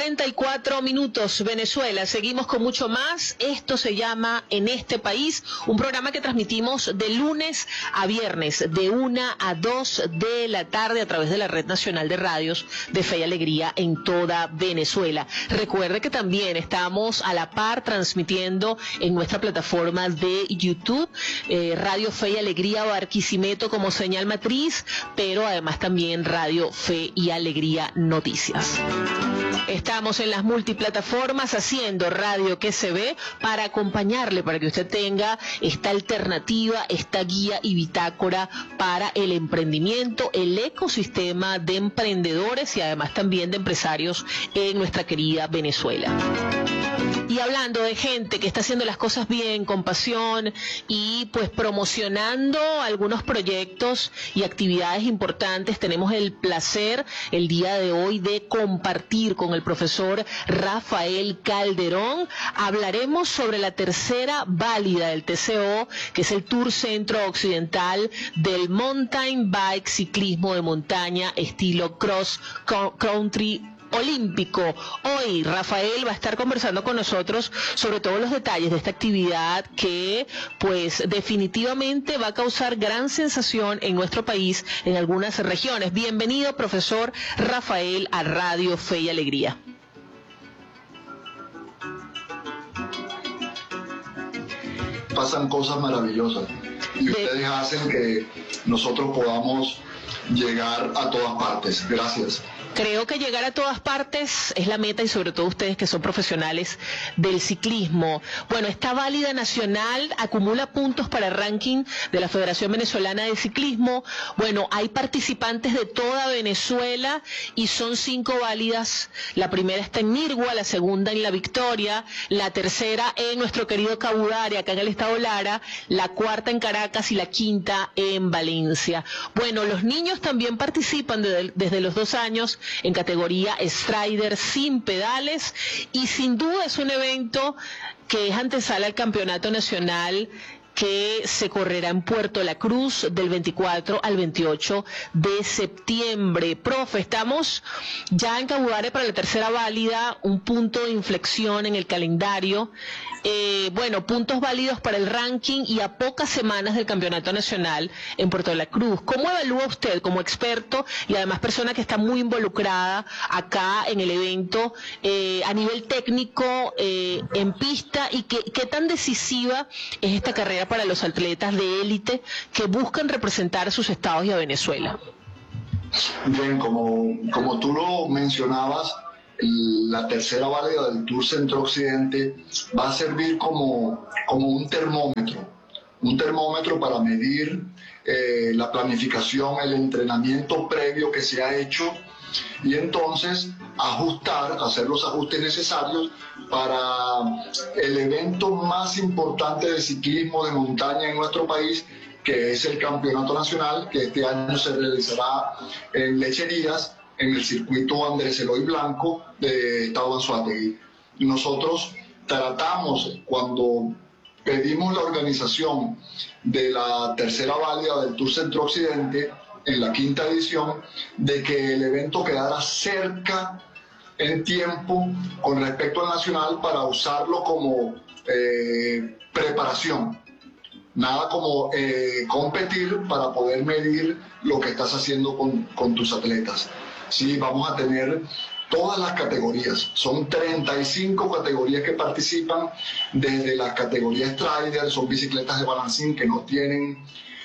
8:44, Venezuela. Seguimos con mucho más. Esto se llama En este país, un programa que transmitimos de lunes a viernes, de 1 a 2 de la tarde a través de la Red Nacional de Radios de Fe y Alegría en toda Venezuela. Recuerde que también estamos a la par transmitiendo en nuestra plataforma de YouTube, Radio Fe y Alegría Barquisimeto como señal matriz, pero además también Radio Fe y Alegría Noticias. Estamos en las multiplataformas haciendo radio que se ve para acompañarle, para que usted tenga esta alternativa, esta guía y bitácora para el emprendimiento, el ecosistema de emprendedores y además también de empresarios en nuestra querida Venezuela. Y hablando de gente que está haciendo las cosas bien, con pasión y pues promocionando algunos proyectos y actividades importantes, tenemos el placer el día de hoy de compartir con el profesor Rafael Calderón. Hablaremos sobre la tercera válida del TCO, que es el Tour Centro Occidental del Mountain Bike, ciclismo de montaña estilo cross country olímpico. Hoy Rafael va a estar conversando con nosotros sobre todos los detalles de esta actividad que pues definitivamente va a causar gran sensación en nuestro país, en algunas regiones. Bienvenido, profesor Rafael, a Radio Fe y Alegría. Pasan cosas maravillosas y ustedes hacen que nosotros podamos llegar a todas partes. Gracias. Creo que llegar a todas partes es la meta, y sobre todo ustedes que son profesionales del ciclismo. Bueno, esta válida nacional acumula puntos para el ranking de la Federación Venezolana de Ciclismo. Bueno, hay participantes de toda Venezuela y son 5 válidas. La primera está en Nirgua, la segunda en La Victoria, la tercera en nuestro querido Cabudare, acá en el estado Lara, la cuarta en Caracas y la quinta en Valencia. Bueno, los niños también participan desde los 2 años en categoría Strider sin pedales, y sin duda es un evento que es antesala al campeonato nacional que se correrá en Puerto La Cruz del 24 al 28 de septiembre. Profe, estamos ya en Cabudare para la tercera válida, un punto de inflexión en el calendario. Bueno, puntos válidos para el ranking y a pocas semanas del campeonato nacional en Puerto La Cruz. ¿Cómo evalúa usted como experto y además persona que está muy involucrada acá en el evento a nivel técnico, en pista, y qué tan decisiva es esta carrera para los atletas de élite que buscan representar a sus estados y a Venezuela? Bien, como tú lo mencionabas, la tercera válida del Tour Centro Occidente va a servir como un termómetro para medir la planificación, el entrenamiento previo que se ha hecho, y entonces hacer los ajustes necesarios para el evento más importante de ciclismo de montaña en nuestro país, que es el Campeonato Nacional, que este año se realizará en Lecherías, en el circuito Andrés Eloy Blanco de Estado Anzoátegui. Nosotros tratamos, cuando pedimos la organización de la tercera válida del Tour Centro Occidente, en la 5ª edición, de que el evento quedara cerca en tiempo con respecto al nacional para usarlo como preparación. Nada como competir para poder medir lo que estás haciendo con tus atletas. Sí, vamos a tener todas las categorías. Son 35 categorías que participan, desde las categorías Strider, son bicicletas de balancín que no tienen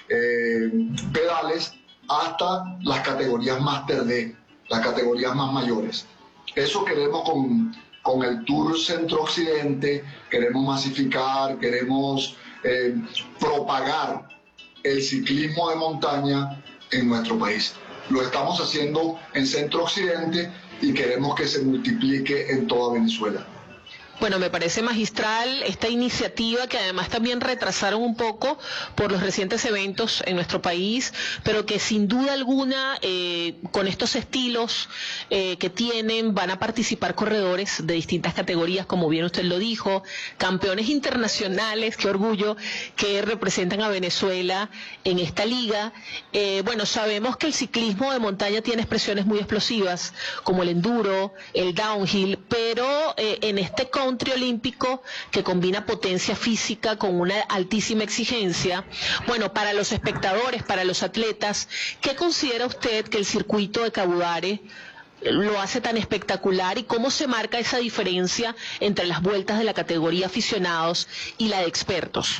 pedales, hasta las categorías Master D, las categorías más mayores. Eso queremos con el Tour Centro Occidente, queremos masificar, queremos propagar el ciclismo de montaña en nuestro país. Lo estamos haciendo en Centro Occidente y queremos que se multiplique en toda Venezuela. Bueno, me parece magistral esta iniciativa que además también retrasaron un poco por los recientes eventos en nuestro país, pero que sin duda alguna con estos estilos que tienen van a participar corredores de distintas categorías, como bien usted lo dijo, campeones internacionales, qué orgullo, que representan a Venezuela en esta liga. Bueno, sabemos que el ciclismo de montaña tiene expresiones muy explosivas, como el enduro, el downhill, pero en este country olímpico que combina potencia física con una altísima exigencia, bueno, para los espectadores, para los atletas, ¿qué considera usted que el circuito de Cabudare lo hace tan espectacular y cómo se marca esa diferencia entre las vueltas de la categoría aficionados y la de expertos?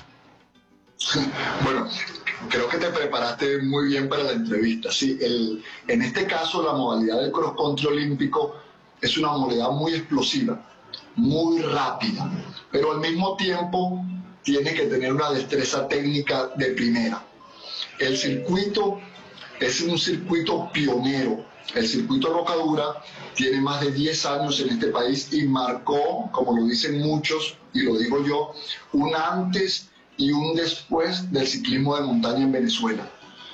Bueno, creo que te preparaste muy bien para la entrevista. Sí, en este caso la modalidad del cross country olímpico es una modalidad muy explosiva, muy rápida, pero al mismo tiempo tiene que tener una destreza técnica de primera. El circuito es un circuito pionero. El circuito Rocadura tiene más de 10 años en este país y marcó, como lo dicen muchos y lo digo yo, un antes y un después del ciclismo de montaña en Venezuela.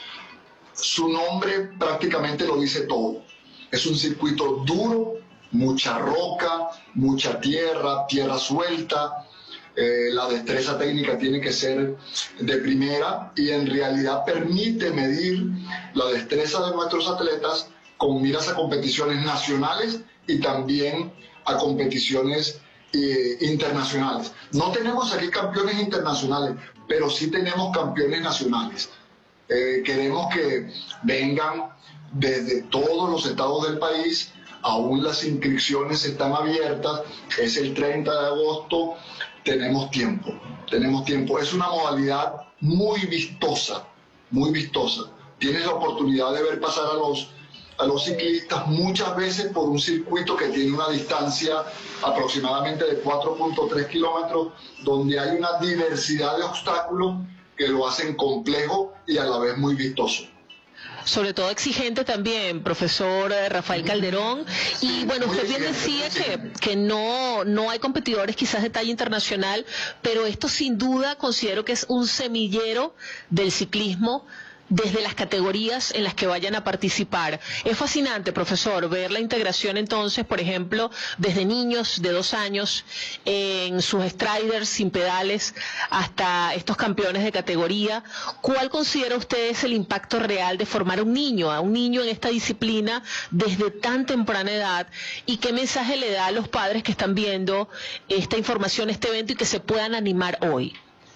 Su nombre prácticamente lo dice todo. Es un circuito duro, mucha roca, mucha tierra, tierra suelta. La destreza técnica tiene que ser de primera y en realidad permite medir la destreza de nuestros atletas con miras a competiciones nacionales y también a competiciones internacionales. No tenemos aquí campeones internacionales, pero sí tenemos campeones nacionales. Queremos que vengan desde todos los estados del país. Aún las inscripciones están abiertas, es el 30 de agosto, tenemos tiempo. Es una modalidad muy vistosa, muy vistosa. Tienes la oportunidad de ver pasar a los ciclistas muchas veces por un circuito que tiene una distancia aproximadamente de 4.3 kilómetros, donde hay una diversidad de obstáculos que lo hacen complejo y a la vez muy vistoso. Sobre todo exigente también, profesor Rafael Calderón. Y bueno, usted bien decía que no hay competidores quizás de talla internacional, pero esto sin duda considero que es un semillero del ciclismo desde las categorías en las que vayan a participar. Es fascinante, profesor, ver la integración entonces, por ejemplo, desde niños de 2 años en sus striders sin pedales hasta estos campeones de categoría. ¿Cuál considera usted es el impacto real de formar a un niño en esta disciplina desde tan temprana edad? ¿Y qué mensaje le da a los padres que están viendo esta información, este evento y que se puedan animar hoy?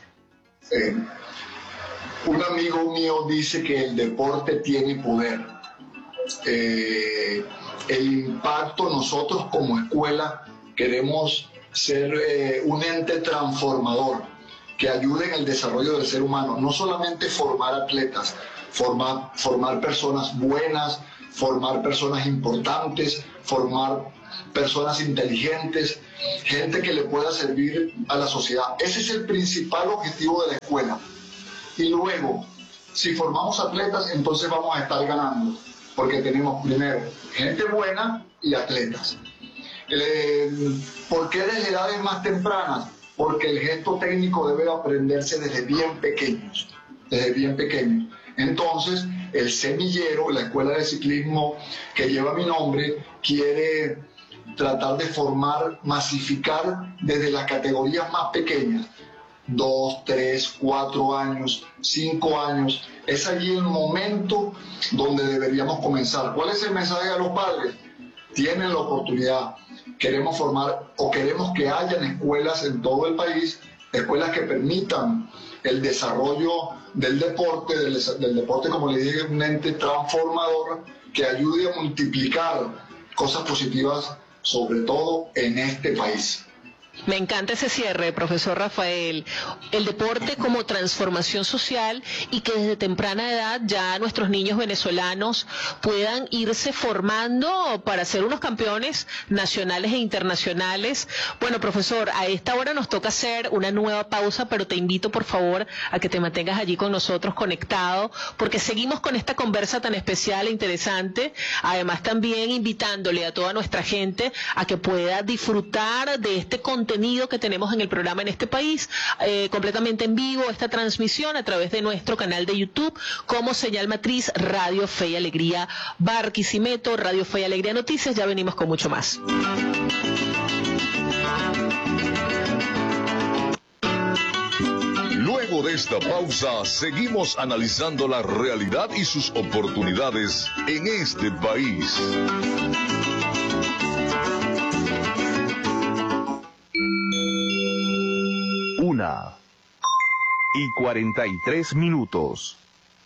Un amigo mío dice que el deporte tiene poder. El impacto, nosotros como escuela queremos ser un ente transformador que ayude en el desarrollo del ser humano. No solamente formar atletas, formar personas buenas, formar personas importantes, formar personas inteligentes, gente que le pueda servir a la sociedad. Ese es el principal objetivo de la escuela. Y luego, si formamos atletas, entonces vamos a estar ganando, porque tenemos primero gente buena y atletas. ¿Por qué desde edades más tempranas? Porque el gesto técnico debe aprenderse desde bien pequeños, Entonces, el semillero, la escuela de ciclismo que lleva mi nombre, quiere tratar de formar, masificar desde las categorías más pequeñas. 2, 3, 4 años, 5 años, es allí el momento donde deberíamos comenzar. ¿Cuál es el mensaje a los padres? Tienen la oportunidad. Queremos formar o queremos que hayan escuelas en todo el país, escuelas que permitan el desarrollo del deporte, como le dije, un ente transformador que ayude a multiplicar cosas positivas, sobre todo en este país. Me encanta ese cierre, profesor Rafael. El deporte como transformación social y que desde temprana edad ya nuestros niños venezolanos puedan irse formando para ser unos campeones nacionales e internacionales. Bueno, profesor, a esta hora nos toca hacer una nueva pausa, pero te invito por favor a que te mantengas allí con nosotros conectado, porque seguimos con esta conversa tan especial e interesante. Además también invitándole a toda nuestra gente a que pueda disfrutar de este contenido contenido que tenemos en el programa En este País, completamente en vivo, esta transmisión a través de nuestro canal de YouTube, como señal matriz Radio Fe y Alegría Barquisimeto, Radio Fe y Alegría Noticias. Ya venimos con mucho más. Luego de esta pausa, seguimos analizando la realidad y sus oportunidades en este país. Una y 43 minutos.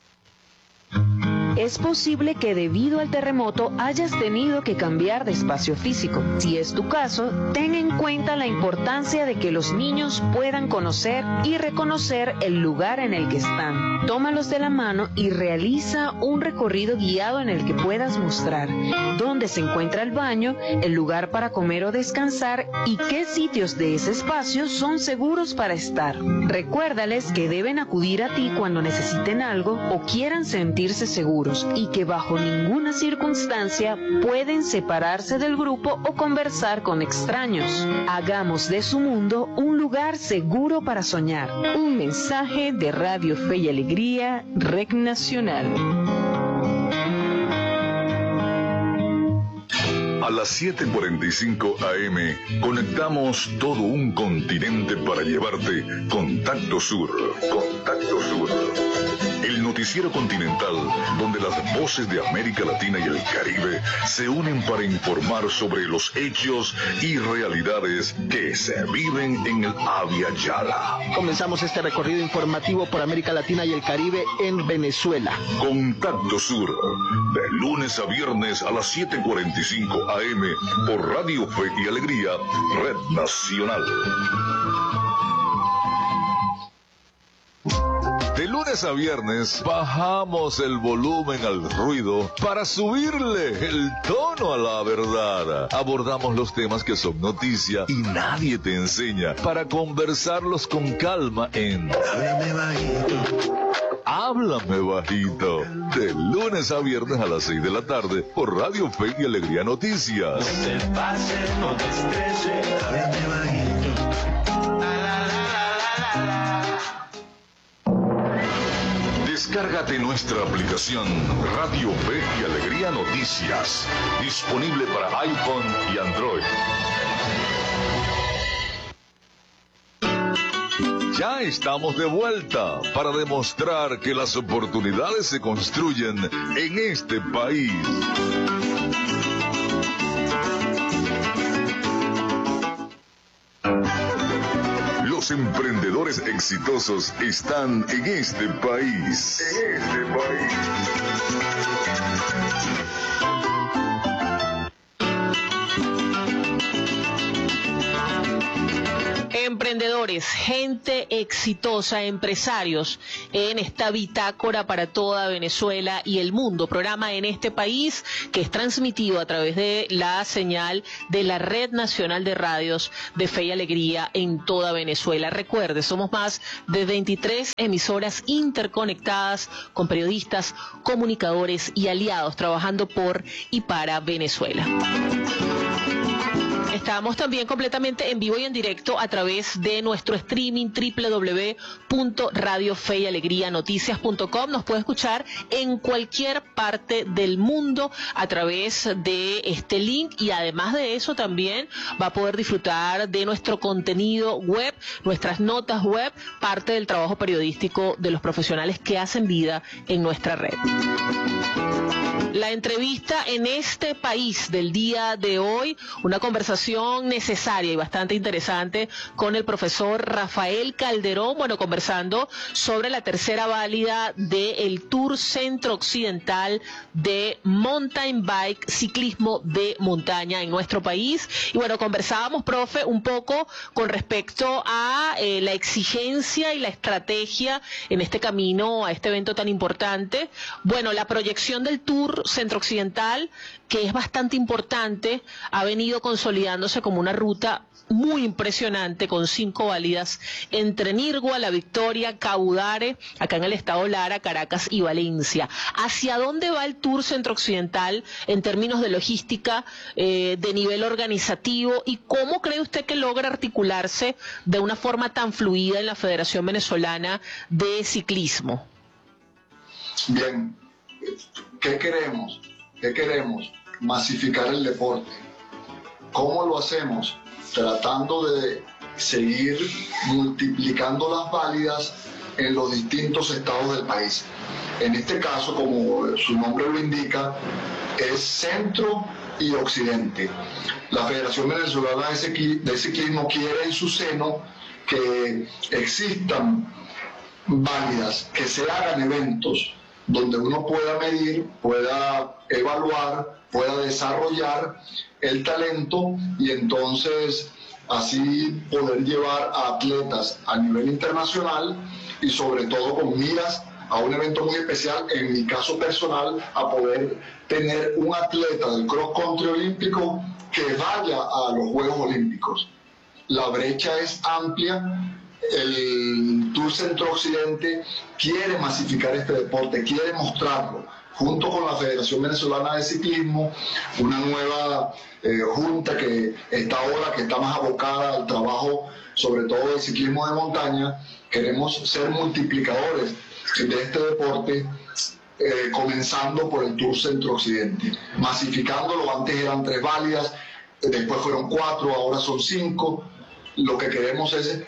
Es posible que debido al terremoto hayas tenido que cambiar de espacio físico. Si es tu caso, ten en cuenta la importancia de que los niños puedan conocer y reconocer el lugar en el que están. Tómalos de la mano y realiza un recorrido guiado en el que puedas mostrar dónde se encuentra el baño, el lugar para comer o descansar y qué sitios de ese espacio son seguros para estar. Recuérdales que deben acudir a ti cuando necesiten algo o quieran sentirse seguros, y que bajo ninguna circunstancia pueden separarse del grupo o conversar con extraños. Hagamos de su mundo un lugar seguro para soñar. Un mensaje de Radio Fe y Alegría, Red Nacional. A las 7:45 AM conectamos todo un continente para llevarte Contacto Sur. Contacto Sur. El noticiero continental donde las voces de América Latina y el Caribe se unen para informar sobre los hechos y realidades que se viven en el Abya Yala. Comenzamos este recorrido informativo por América Latina y el Caribe en Venezuela. Contacto Sur, de lunes a viernes a las 7:45 AM por Radio Fe y Alegría, Red Nacional. De lunes a viernes bajamos el volumen al ruido para subirle el tono a la verdad. Abordamos los temas que son noticia y nadie te enseña para conversarlos con calma en Háblame Bajito. Háblame Bajito. De lunes a viernes a las 6 de la tarde por Radio Fe y Alegría Noticias. No te pases, no te estreses. Háblame Bajito. Descárgate nuestra aplicación Radio Fe y Alegría Noticias, disponible para iPhone y Android. Ya estamos de vuelta para demostrar que las oportunidades se construyen en este país. Los emprendedores exitosos están en este país. En este país. Emprendedores, gente exitosa, empresarios en esta bitácora para toda Venezuela y el mundo. Programa En este País que es transmitido a través de la señal de la Red Nacional de Radios de Fe y Alegría en toda Venezuela. Recuerde, somos más de 23 emisoras interconectadas con periodistas, comunicadores y aliados trabajando por y para Venezuela. Estamos también completamente en vivo y en directo a través de nuestro streaming www.radiofeyalegrianoticias.com. Nos puede escuchar en cualquier parte del mundo a través de este link y además de eso también va a poder disfrutar de nuestro contenido web, nuestras notas web, parte del trabajo periodístico de los profesionales que hacen vida en nuestra red. La entrevista En este País del día de hoy, una conversación necesaria y bastante interesante con el profesor Rafael Calderón, conversando sobre la tercera válida del Tour Centro Occidental de Mountain Bike, ciclismo de montaña en nuestro país. Y conversábamos, profe, un poco con respecto a la exigencia y la estrategia en este camino, a este evento tan importante. La proyección del Tour Tour Centro-Occidental, que es bastante importante, ha venido consolidándose como una ruta muy impresionante, con 5 válidas entre Nirgua, La Victoria, Cabudare, acá en el estado Lara, Caracas y Valencia. ¿Hacia dónde va el Tour Centro-Occidental en términos de logística, de nivel organizativo, y cómo cree usted que logra articularse de una forma tan fluida en la Federación Venezolana de Ciclismo? Bien, ¿qué queremos? ¿Qué queremos? Masificar el deporte. ¿Cómo lo hacemos? Tratando de seguir multiplicando las válidas en los distintos estados del país. En este caso, como su nombre lo indica, es centro y occidente. La Federación Venezolana de Ciclismo quiere en su seno que existan válidas, que se hagan eventos donde uno pueda medir, pueda evaluar, pueda desarrollar el talento y entonces así poder llevar a atletas a nivel internacional y sobre todo con miras a un evento muy especial, en mi caso personal, a poder tener un atleta del cross country olímpico que vaya a los Juegos Olímpicos. La brecha es amplia. El Tour Centro-Occidente quiere masificar este deporte, quiere mostrarlo, junto con la Federación Venezolana de Ciclismo, una nueva junta que está ahora, que está más abocada al trabajo, sobre todo del ciclismo de montaña. Queremos ser multiplicadores de este deporte, comenzando por el Tour Centro-Occidente, masificándolo. Antes eran 3 válidas, después fueron 4, ahora son 5. Lo que queremos es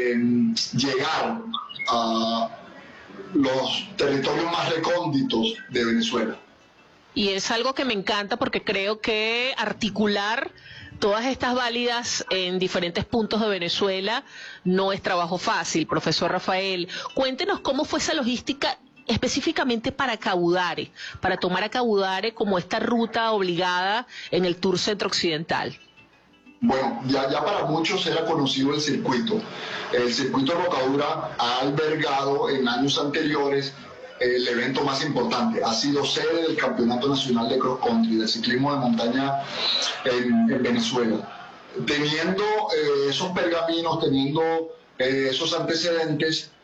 llegar a los territorios más recónditos de Venezuela. Y es algo que me encanta, porque creo que articular todas estas válidas en diferentes puntos de Venezuela no es trabajo fácil, profesor Rafael. Cuéntenos cómo fue esa logística específicamente para Cabudare, para tomar a Cabudare como esta ruta obligada en el Tour Centro-Occidental. Bueno, ya para muchos era conocido el circuito. El circuito Rocadura ha albergado en años anteriores el evento más importante. Ha sido sede del Campeonato Nacional de Cross Country, del ciclismo de montaña en Venezuela. Teniendo esos pergaminos, teniendo esos antecedentes,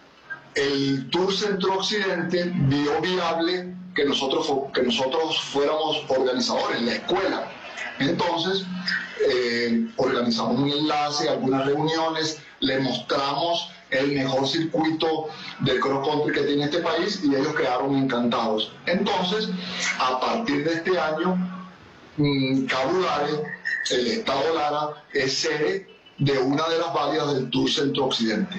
el Tour Centro-Occidente vio viable que nosotros fuéramos organizadores, la escuela. Entonces, organizamos un enlace, algunas reuniones, le mostramos el mejor circuito del cross country que tiene este país y ellos quedaron encantados. Entonces, a partir de este año, Cabudare, el estado Lara, es sede de una de las válidas del Tour Centro-Occidente.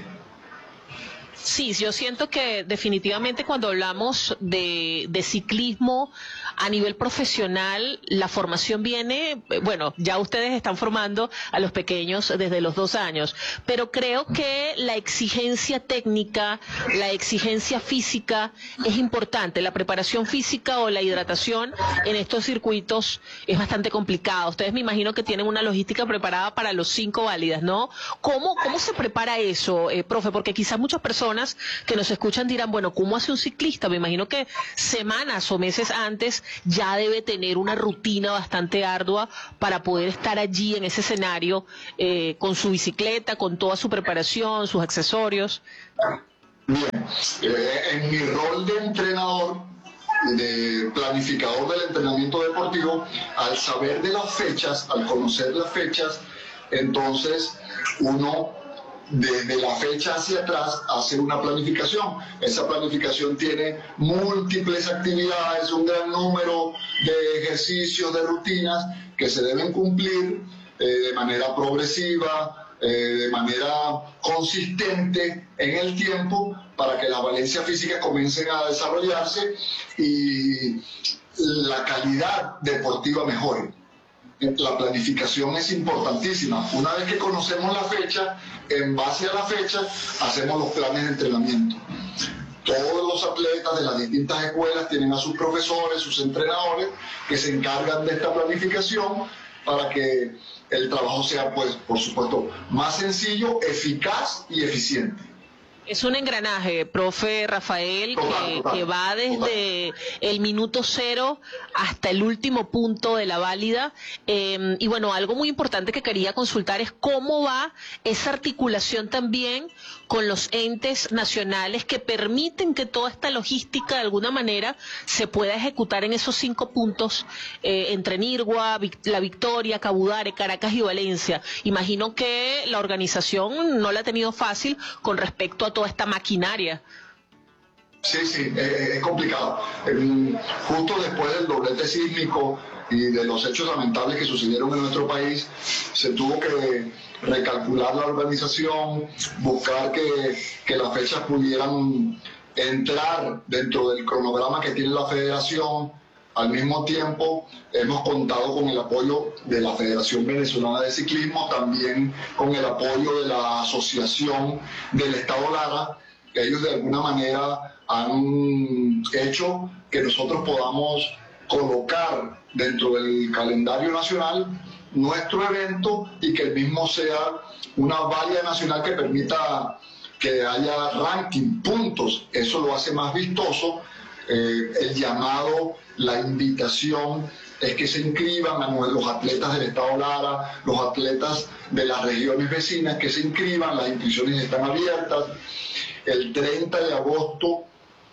Sí, yo siento que definitivamente cuando hablamos de ciclismo a nivel profesional, la formación viene, bueno, ya ustedes están formando a los pequeños desde los 2 años, pero creo que la exigencia técnica, la exigencia física es importante. La preparación física o la hidratación en estos circuitos es bastante complicado. Ustedes me imagino que tienen una logística preparada para los 5 válidas, ¿no? ¿Cómo se prepara eso, profe? Porque quizás muchas personas que nos escuchan dirán, bueno, ¿cómo hace un ciclista? Me imagino que semanas o meses antes ya debe tener una rutina bastante ardua para poder estar allí en ese escenario con su bicicleta, con toda su preparación, sus accesorios. Bien, en mi rol de entrenador, de planificador del entrenamiento deportivo, al saber de las fechas, al conocer las fechas, entonces uno desde la fecha hacia atrás hacer una planificación. Esa planificación tiene múltiples actividades, un gran número de ejercicios, de rutinas que se deben cumplir de manera progresiva, de manera consistente en el tiempo, para que las valencias físicas comiencen a desarrollarse y la calidad deportiva mejore. La planificación es importantísima. Una vez que conocemos la fecha, en base a la fecha, hacemos los planes de entrenamiento. Todos los atletas de las distintas escuelas tienen a sus profesores, sus entrenadores, que se encargan de esta planificación para que el trabajo sea, pues, por supuesto, más sencillo, eficaz y eficiente. Es un engranaje, profe Rafael, que va desde el minuto 0 hasta el último punto de la válida. Y bueno, algo muy importante que quería consultar es cómo va esa articulación también con los entes nacionales que permiten que toda esta logística de alguna manera se pueda ejecutar en esos 5 puntos entre Nirgua, La Victoria, Cabudare, Caracas y Valencia. Imagino que la organización no la ha tenido fácil con respecto a toda esta maquinaria. Sí, es complicado. Justo después del doblete sísmico y de los hechos lamentables que sucedieron en nuestro país, se tuvo que recalcular la organización, buscar que las fechas pudieran entrar dentro del cronograma que tiene la federación. Al mismo tiempo, hemos contado con el apoyo de la Federación Venezolana de Ciclismo, también con el apoyo de la Asociación del Estado Lara. Ellos de alguna manera han hecho que nosotros podamos colocar dentro del calendario nacional nuestro evento y que el mismo sea una válida nacional que permita que haya ranking, puntos. Eso lo hace más vistoso. El llamado, la invitación es que se inscriban a los atletas del Estado Lara, los atletas de las regiones vecinas, que se inscriban, las inscripciones están abiertas. El 30 de agosto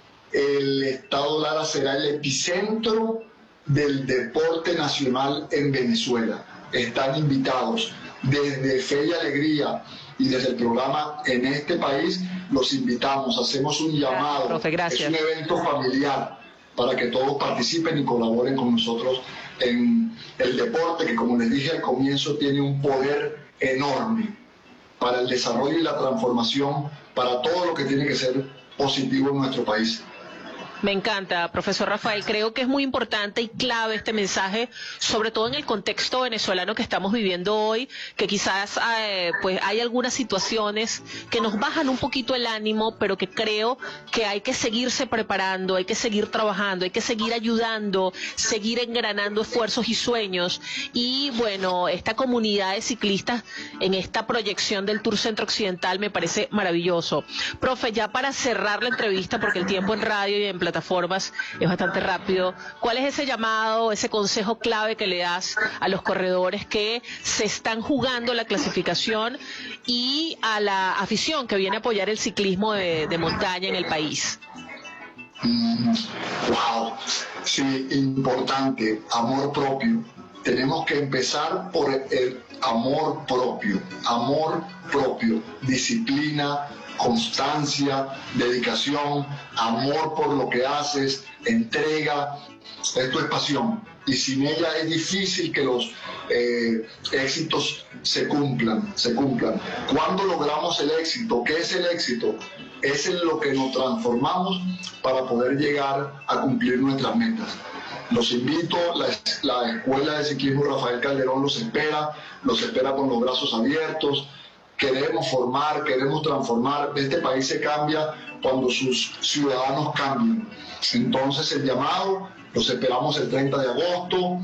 el Estado Lara será el epicentro del deporte nacional en Venezuela. Están invitados desde Fe y Alegría y desde el programa En este País, los invitamos, hacemos un llamado. Profe, gracias. Es un evento familiar para que todos participen y colaboren con nosotros en el deporte, que como les dije al comienzo tiene un poder enorme para el desarrollo y la transformación, para todo lo que tiene que ser positivo en nuestro país. Me encanta, profesor Rafael. Creo que es muy importante y clave este mensaje, sobre todo en el contexto venezolano que estamos viviendo hoy, que quizás pues hay algunas situaciones que nos bajan un poquito el ánimo, pero que creo que hay que seguirse preparando, hay que seguir trabajando, hay que seguir ayudando, seguir engranando esfuerzos y sueños. Y bueno, esta comunidad de ciclistas en esta proyección del Tour Centro Occidental me parece maravilloso. Profe, ya para cerrar la entrevista, porque el tiempo en radio y en plataformas es bastante rápido, ¿cuál es ese llamado, ese consejo clave que le das a los corredores que se están jugando la clasificación y a la afición que viene a apoyar el ciclismo de montaña en el país? Wow, sí, importante, amor propio. Tenemos que empezar por el amor propio, disciplina, constancia, dedicación, amor por lo que haces, entrega. Esto es pasión y sin ella es difícil que los éxitos se cumplan. ¿Cuándo logramos el éxito? ¿Qué es el éxito? Es en lo que nos transformamos para poder llegar a cumplir nuestras metas. Los invito, la Escuela de Ciclismo Rafael Calderón los espera con los brazos abiertos. Queremos formar, queremos transformar. Este país se cambia cuando sus ciudadanos cambian. Entonces el llamado, los esperamos el 30 de agosto.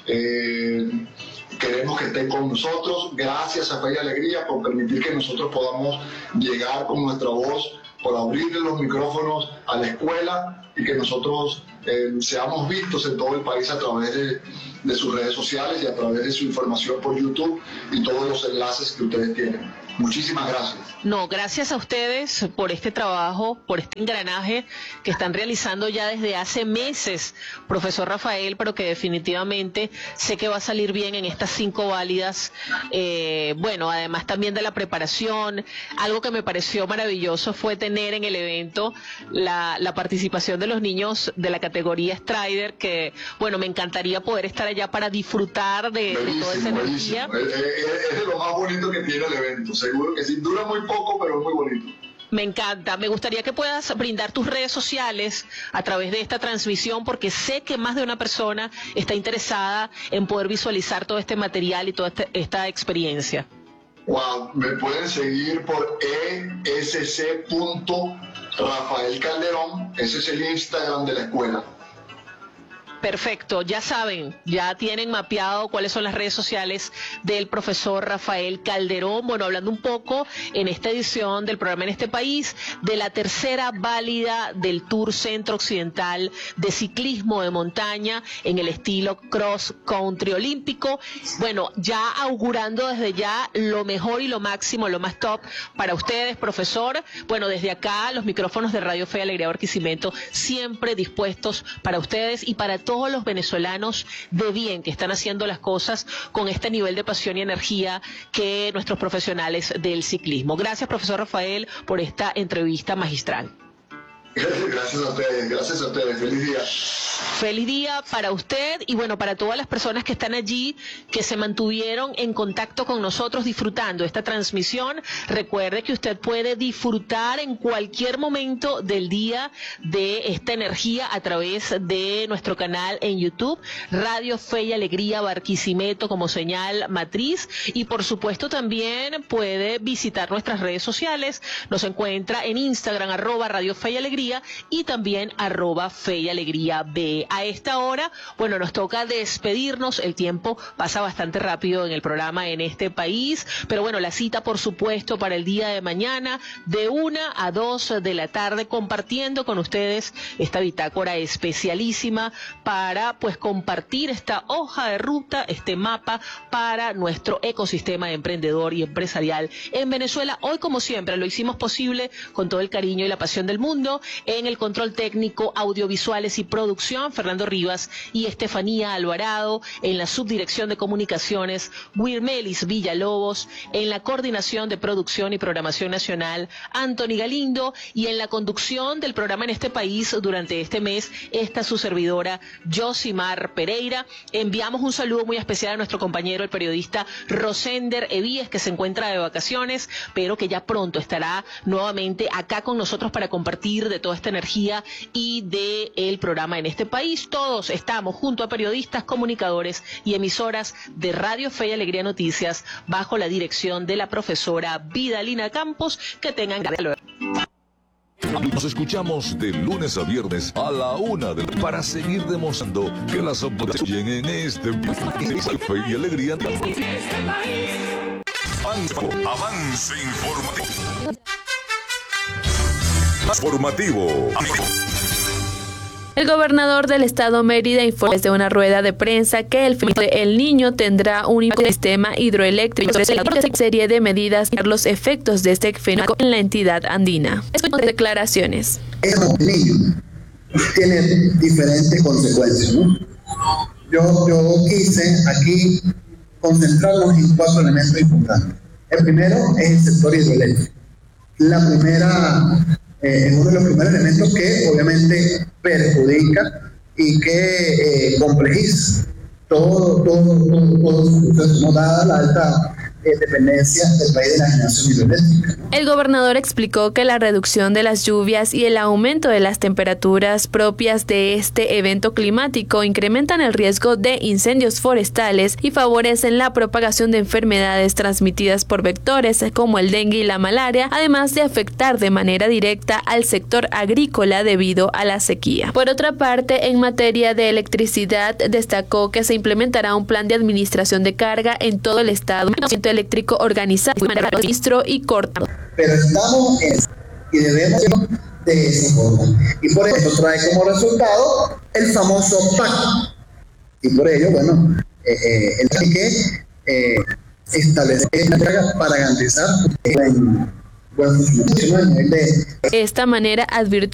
Queremos que estén con nosotros. Gracias a Fe y Alegría por permitir que nosotros podamos llegar con nuestra voz, por abrirle los micrófonos a la escuela y que nosotros seamos vistos en todo el país a través de sus redes sociales y a través de su información por YouTube y todos los enlaces que ustedes tienen. Muchísimas gracias. No, gracias a ustedes por este trabajo, por este engranaje que están realizando ya desde hace meses, profesor Rafael, pero que definitivamente sé que va a salir bien en estas 5 válidas. Bueno, además también de la preparación, algo que me pareció maravilloso fue tener en el evento la participación de los niños de la categoría Strider, que bueno, me encantaría poder estar allá para disfrutar de toda esa energía. Es de lo más bonito que tiene el evento. Seguro que sí, dura muy poco, pero es muy bonito. Me encanta. Me gustaría que puedas brindar tus redes sociales a través de esta transmisión, porque sé que más de una persona está interesada en poder visualizar todo este material y toda esta experiencia. Wow, me pueden seguir por esc.rafaelcalderón, ese es el Instagram de la escuela. Perfecto, ya saben, ya tienen mapeado cuáles son las redes sociales del profesor Rafael Calderón. Bueno, hablando un poco en esta edición del programa En este País de la tercera válida del Tour Centro Occidental de ciclismo de montaña en el estilo cross country olímpico. Bueno, ya augurando desde ya lo mejor y lo máximo, lo más top para ustedes, profesor. Bueno, desde acá los micrófonos de Radio Fe y Alegría Barquisimeto siempre dispuestos para ustedes y para todos los venezolanos de bien que están haciendo las cosas con este nivel de pasión y energía que nuestros profesionales del ciclismo. Gracias, profesor Rafael, por esta entrevista magistral. Gracias a ustedes, feliz día. Feliz día para usted y bueno, para todas las personas que están allí, que se mantuvieron en contacto con nosotros disfrutando esta transmisión. Recuerde que usted puede disfrutar en cualquier momento del día de esta energía a través de nuestro canal en YouTube, Radio Fe y Alegría Barquisimeto como señal matriz, y por supuesto también puede visitar nuestras redes sociales. Nos encuentra en Instagram @Radio Fe y Alegría y también @Fe y Alegría B. A esta hora, bueno, nos toca despedirnos. El tiempo pasa bastante rápido en el programa En este País, pero bueno, la cita por supuesto para el día de mañana de 1 a 2 de la tarde, compartiendo con ustedes esta bitácora especialísima para pues compartir esta hoja de ruta, este mapa para nuestro ecosistema emprendedor y empresarial en Venezuela. Hoy, como siempre, lo hicimos posible con todo el cariño y la pasión del mundo. En el control técnico, audiovisuales y producción, Fernando Rivas y Estefanía Alvarado. En la subdirección de comunicaciones, Wirmelis Villalobos. En la coordinación de producción y programación nacional, Anthony Galindo. Y en la conducción del programa En este País durante este mes, esta su servidora, Josimar Pereira. Enviamos un saludo muy especial a nuestro compañero, el periodista Rosender Evíes, que se encuentra de vacaciones, pero que ya pronto estará nuevamente acá con nosotros para compartir de toda esta energía y de el programa En este País. Todos estamos junto a periodistas, comunicadores y emisoras de Radio Fe y Alegría Noticias bajo la dirección de la profesora Vidalina Campos. Que tengan ganas. Nos escuchamos de lunes a viernes a la 1 para seguir demostrando que las opciones en este Fe y Alegría. Avance informativo. El gobernador del estado Mérida informó desde una rueda de prensa que el Niño tendrá un sistema hidroeléctrico, una serie de medidas para los efectos de este fenómeno en la entidad andina. Escuchemos declaraciones. El Niño tiene diferentes consecuencias, ¿no? Yo quise aquí concentrarnos en 4 elementos importantes. El primero es el sector hidroeléctrico. Es uno de los primeros elementos que obviamente perjudica y que complejiza todo su proceso, dada la alta dependencia del país de la generación hidroeléctrica. El gobernador explicó que la reducción de las lluvias y el aumento de las temperaturas propias de este evento climático incrementan el riesgo de incendios forestales y favorecen la propagación de enfermedades transmitidas por vectores como el dengue y la malaria, además de afectar de manera directa al sector agrícola debido a la sequía. Por otra parte, en materia de electricidad, destacó que se implementará un plan de administración de carga en todo el estado, eléctrico organizado, registro y corto. Pero estamos en eso y debemos de esa forma. Y por eso trae como resultado el famoso PAC. Y por ello, bueno, el que establecer cargas para garantizar buen funcionamiento. De esta manera advirtió